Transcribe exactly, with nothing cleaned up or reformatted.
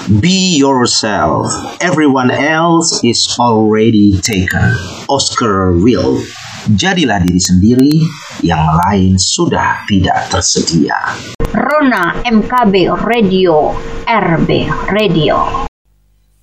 Be yourself. Everyone else is already taken. Oscar Wilde. Jadilah diri sendiri, yang lain sudah tidak tersedia. Rona M K B Radio, R B Radio.